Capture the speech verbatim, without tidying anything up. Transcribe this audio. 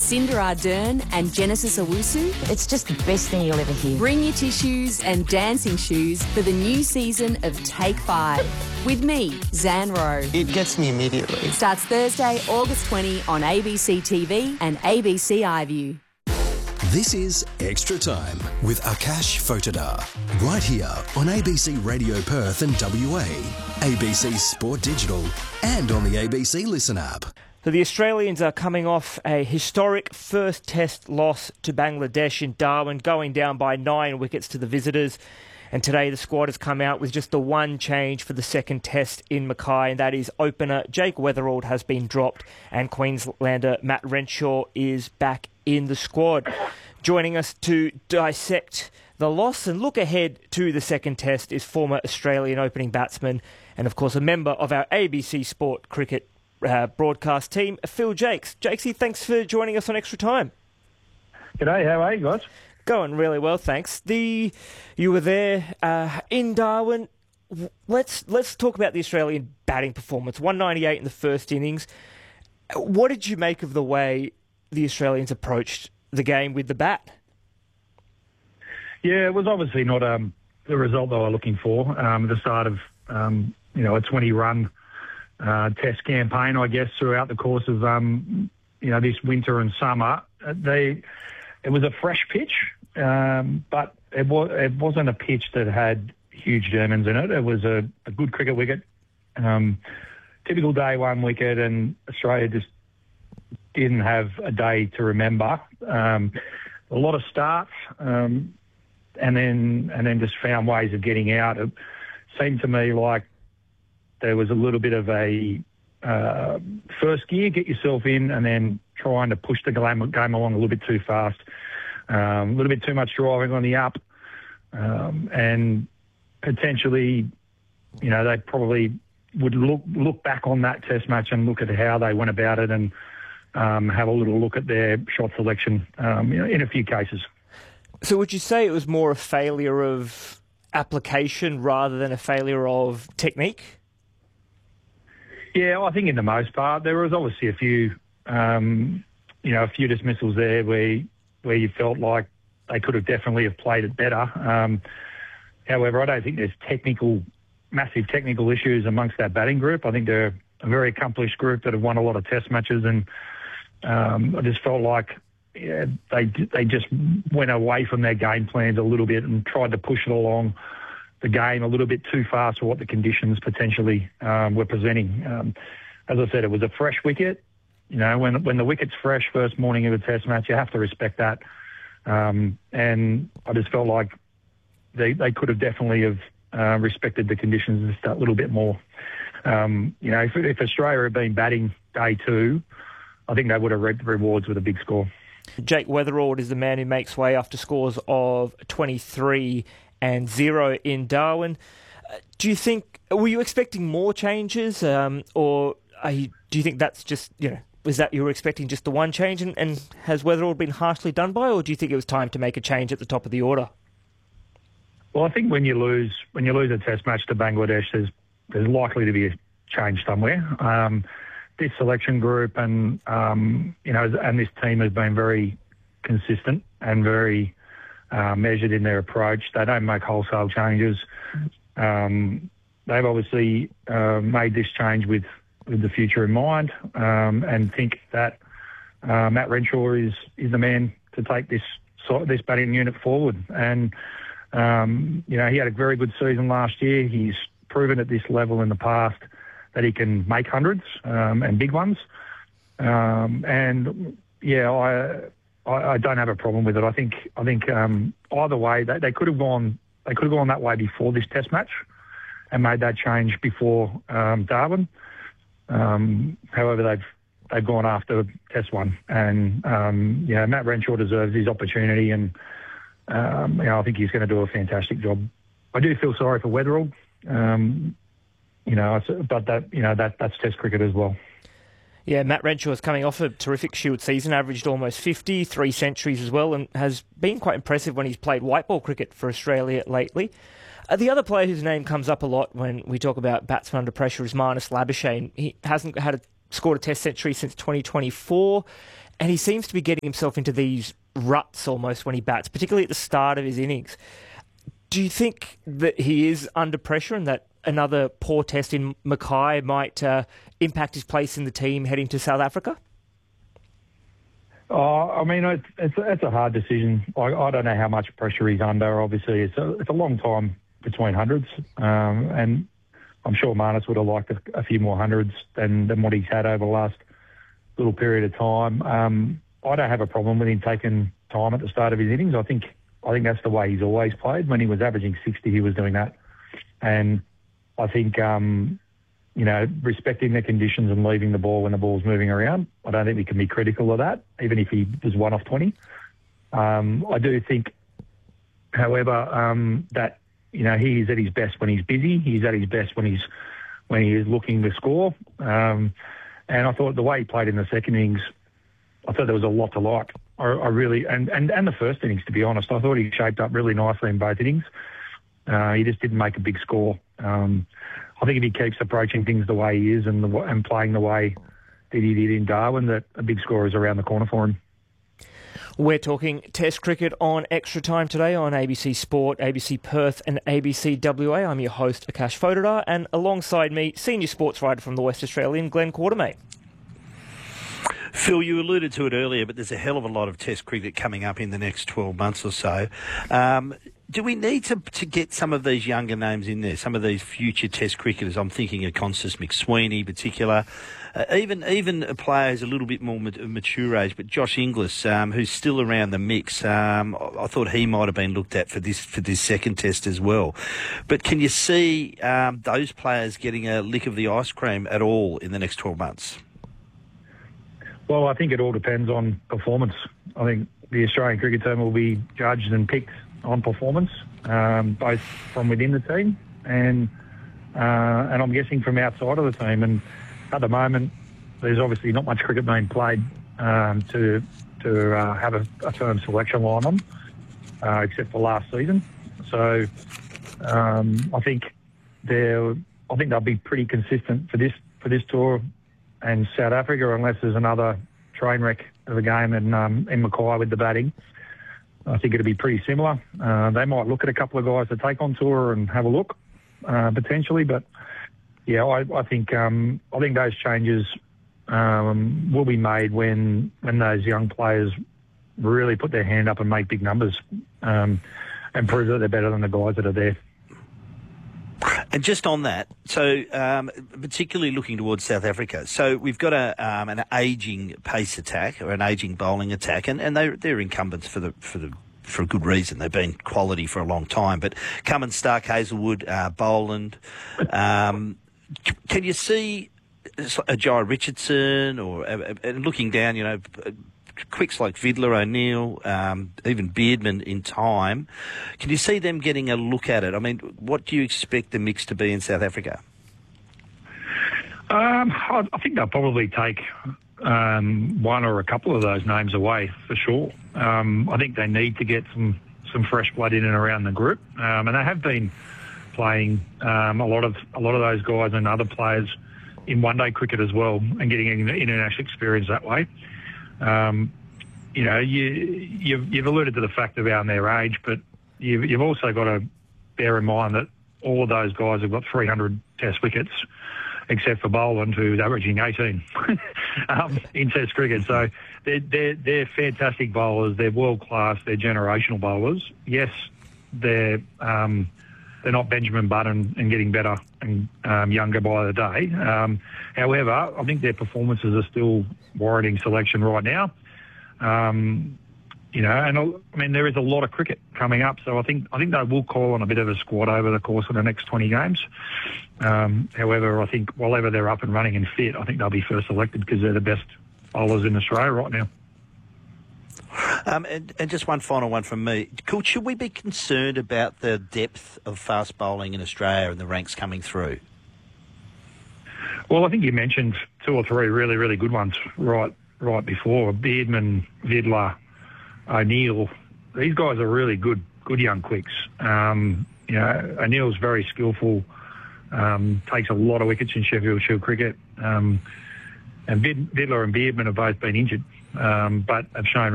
Cinder Ardern and Genesis Owusu. It's just the best thing you'll ever hear. Bring your tissues and dancing shoes for the new season of Take Five. With me, Zan Rowe. It gets me immediately. Starts Thursday, August twentieth on A B C T V and A B C iView. This is Extra Time with Akash Photodar, right here on A B C Radio Perth and W A, A B C Sport Digital, and on the A B C Listen app. So the Australians are coming off a historic first test loss to Bangladesh in Darwin, going down by nine wickets to the visitors. And today the squad has come out with just the one change for the second test in Mackay, and that is opener Jake Weatherald has been dropped and Queenslander Matt Renshaw is back in the squad. Joining us to dissect the loss and look ahead to the second test is former Australian opening batsman and, of course, a member of our A B C Sport cricket uh, broadcast team, Phil Jakes. Jakesy, thanks for joining us on Extra Time. G'day, how are you guys? Going really well, thanks. The you were there uh, in Darwin. Let's let's talk about the Australian batting performance. one ninety-eight in the first innings. What did you make of the way the Australians approached the game with the bat? Yeah, it was obviously not um, the result they were looking for um, at the start of um, you know a twenty-run uh, Test campaign. I guess throughout the course of um, you know this winter and summer, they it was a fresh pitch. Um, but it, was, it wasn't a pitch that had huge Germans in it. It was a, a good cricket wicket, um, typical day one wicket, and Australia just didn't have a day to remember. Um, a lot of starts, um, and then and then just found ways of getting out. It seemed to me like there was a little bit of a uh, first gear, get yourself in, and then trying to push the game, game along a little bit too fast. Um, a little bit too much driving on the up, um, and potentially, you know, they probably would look look back on that Test match and look at how they went about it, and um, have a little look at their shot selection, um, you know, in a few cases. So, would you say it was more a failure of application rather than a failure of technique? Yeah, well, I think in the most part there was obviously a few, um, you know, a few dismissals there where. where you felt like they could have definitely have played it better. Um, however, I don't think there's technical, massive technical issues amongst that batting group. I think they're a very accomplished group that have won a lot of Test matches, and um, I just felt like yeah, they they just went away from their game plans a little bit and tried to push it along the game a little bit too fast for what the conditions potentially um, were presenting. Um, as I said, it was a fresh wicket. You know, when when the wicket's fresh first morning of a Test match, you have to respect that. Um, and I just felt like they they could have definitely have uh, respected the conditions just a little bit more. Um, you know, if, if Australia had been batting day two, I think they would have reaped the rewards with a big score. Jake Weatherald is the man who makes way after scores of twenty-three and zero in Darwin. Uh, do you think, were you expecting more changes, um, or are you, do you think that's just, you know, was that you were expecting just the one change, and, and has Weatherald been harshly done by, or do you think it was time to make a change at the top of the order? Well, I think when you lose when you lose a Test match to Bangladesh, there's there's likely to be a change somewhere. Um, this selection group and um, you know and this team has been very consistent and very uh, measured in their approach. They don't make wholesale changes. Um, they've obviously uh, made this change with. with the future in mind, um, and think that uh, Matt Renshaw is is the man to take this this batting unit forward. And um, you know, he had a very good season last year. He's proven at this level in the past that he can make hundreds um, and big ones. Um, and yeah, I, I I don't have a problem with it. I think I think um, either way they, they could have gone they could have gone that way before this Test match and made that change before um, Darwin. Um, however, they've they've gone after Test one, and um, yeah, Matt Renshaw deserves his opportunity, and um, you know, I think he's going to do a fantastic job. I do feel sorry for Weatherald, um, you know, but that you know that that's Test cricket as well. Yeah, Matt Renshaw is coming off a terrific Shield season, averaged almost fifty, three centuries as well, and has been quite impressive when he's played white ball cricket for Australia lately. Uh, the other player whose name comes up a lot when we talk about batsmen under pressure is Marnus Labuschagne. He hasn't had a, scored a Test century since twenty twenty-four, and he seems to be getting himself into these ruts almost when he bats, particularly at the start of his innings. Do you think that he is under pressure and that another poor test in Mackay might uh, impact his place in the team heading to South Africa? Oh, I mean, it's it's, it's a hard decision. I, I don't know how much pressure he's under. Obviously, it's a it's a long time between hundreds, um, and I'm sure Marnus would have liked a, a few more hundreds than, than what he's had over the last little period of time. Um, I don't have a problem with him taking time at the start of his innings. I think I think that's the way he's always played. When he was averaging sixty, he was doing that, and I think, um, you know, respecting the conditions and leaving the ball when the ball's moving around, I don't think we can be critical of that, even if he was one off twenty. Um, I do think, however, um, that, you know, he is at his best when he's busy. He's at his best when he's when he is looking to score. Um, and I thought the way he played in the second innings, I thought there was a lot to like. I, I really, and, and, and the first innings, to be honest, I thought he shaped up really nicely in both innings. Uh, he just didn't make a big score. Um, I think if he keeps approaching things the way he is and the, and playing the way that he did in Darwin, that a big score is around the corner for him. We're talking Test cricket on Extra Time today on A B C Sport, A B C Perth and A B C W A. I'm your host, Akash Fotodar, and alongside me, senior sports writer from the West Australian, Glenn Quartermain. Phil, you alluded to it earlier, but there's a hell of a lot of Test cricket coming up in the next twelve months or so. Um, do we need to to get some of these younger names in there, some of these future Test cricketers? I'm thinking of Constance McSweeney in particular, uh, even even players a little bit more mature age, but Josh Inglis, um, who's still around the mix. Um, I, I thought he might have been looked at for this for this second Test as well. But can you see um, those players getting a lick of the ice cream at all in the next twelve months? Well, I think it all depends on performance. I think the Australian cricket team will be judged and picked on performance, um, both from within the team and uh, and I'm guessing from outside of the team. And at the moment, there's obviously not much cricket being played um, to to uh, have a, a firm selection line on, uh, except for last season. So um, I think they're I think they'll be pretty consistent for this for this tour. And South Africa, unless there's another train wreck of a game in, um, in Mackay with the batting, I think it'll be pretty similar. Uh, they might look at a couple of guys to take on tour and have a look, uh, potentially. But, yeah, I, I think um, I think those changes um, will be made when when those young players really put their hand up and make big numbers um, and prove that they're better than the guys that are there. And just on that, so um, particularly looking towards South Africa, so we've got a um, an ageing pace attack or an ageing bowling attack, and, and they they're incumbents for the for the for a good reason. They've been quality for a long time. But Cummins, Stark, Hazelwood, uh, Boland, um, can you see a Jai Richardson or uh, and looking down, you know, quicks like Vidler, O'Neill, um, even Beardman in time. Can you see them getting a look at it? I mean, what do you expect the mix to be in South Africa? Um, I, I think they'll probably take um, one or a couple of those names away for sure. Um, I think they need to get some, some fresh blood in and around the group, um, and they have been playing um, a lot of a lot of those guys and other players in one-day cricket as well, and getting international experience that way. Um, you know, you, you've, you've alluded to the fact around their age, but you've, you've also got to bear in mind that all of those guys have got three hundred Test wickets, except for Boland, who's averaging eighteen um, in Test cricket. So they're, they're, they're fantastic bowlers. They're world-class. They're generational bowlers. Yes, they're um, they're not Benjamin Button and getting better and um, younger by the day. Um, however, I think their performances are still warranting selection right now. Um, you know, and I mean, there is a lot of cricket coming up, so I think I think they will call on a bit of a squad over the course of the next twenty games. Um, however, I think whenever they're up and running and fit, I think they'll be first selected because they're the best bowlers in Australia right now. Um, and, and just one final one from me. Cool, should we be concerned about the depth of fast bowling in Australia and the ranks coming through? Well, I think you mentioned two or three really, really good ones right right before. Beardman, Vidler, O'Neill. These guys are really good good young quicks. Um, you know, O'Neill's very skillful, um, takes a lot of wickets in Sheffield Shield cricket. Um, and Vid, Vidler and Beardman have both been injured um, but have shown